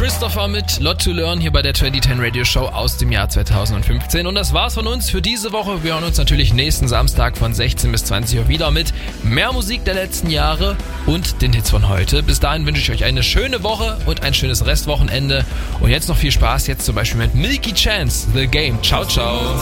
Christopher mit Lot to Learn hier bei der 2010 Radio Show aus dem Jahr 2015. Und das war's von uns für diese Woche. Wir hören uns natürlich nächsten Samstag von 16 bis 20 Uhr wieder mit mehr Musik der letzten Jahre und den Hits von heute. Bis dahin wünsche ich euch eine schöne Woche und ein schönes Restwochenende. Und jetzt noch viel Spaß, jetzt zum Beispiel mit Milky Chance, The Game. Ciao, ciao.